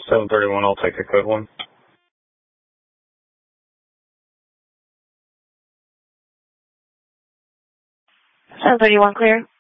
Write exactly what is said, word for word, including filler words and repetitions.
seven thirty-one, I'll take a code one. seven thirty-one, clear.